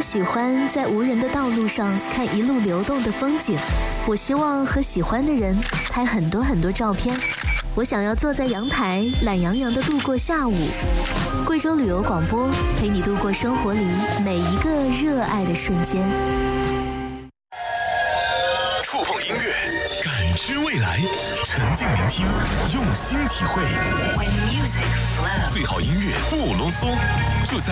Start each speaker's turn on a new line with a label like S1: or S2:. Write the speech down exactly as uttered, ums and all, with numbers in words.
S1: 喜欢在无人的道路上看一路流动的风景，我希望和喜欢的人拍很多很多照片。我想要坐在阳台，懒洋洋地度过下午。贵州旅游广播陪你度过生活里每一个热爱的瞬间。
S2: 触碰音乐，感知未来，沉浸聆听，用心体会。最好音乐不啰嗦，就在